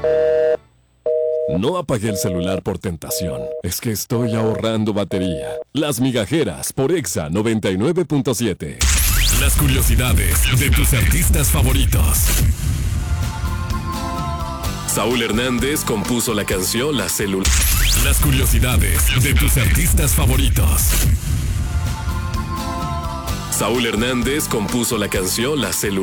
No apagué el celular por tentación. Es que estoy ahorrando batería. Las migajeras por Exa 99.7. Las curiosidades de tus artistas favoritos. Saúl Hernández compuso la canción La Célula. Las curiosidades de tus artistas favoritos. Saúl Hernández compuso la canción La Célula.